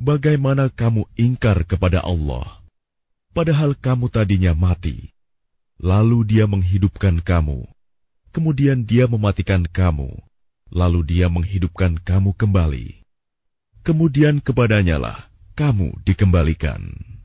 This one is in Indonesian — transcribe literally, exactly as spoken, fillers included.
Bagaimana kamu ingkar kepada Allah, padahal kamu tadinya mati, lalu Dia menghidupkan kamu, kemudian Dia mematikan kamu, lalu Dia menghidupkan kamu kembali. Kemudian kepadanya lah kamu dikembalikan.